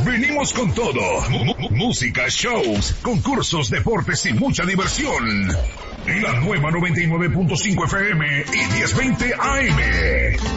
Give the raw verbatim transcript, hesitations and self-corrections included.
venimos con todo. M- m- música, shows, concursos, deportes y mucha diversión. La nueva noventa y nueve punto cinco F M y diez veinte A M.